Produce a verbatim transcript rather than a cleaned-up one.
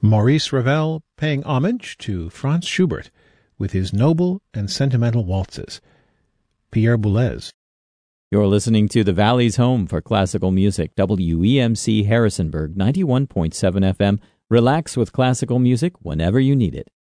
Maurice Ravel paying homage to Franz Schubert with his noble and sentimental waltzes. Pierre Boulez. You're listening to the Valley's home for classical music, W E M C Harrisonburg, ninety-one point seven F M. Relax with classical music whenever you need it.